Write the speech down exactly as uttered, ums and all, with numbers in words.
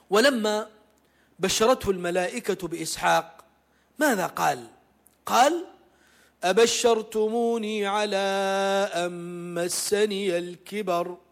ولما بشرته الملائكة بإسحاق ماذا قال؟ قال: أبشرتموني على أن مسني الكبر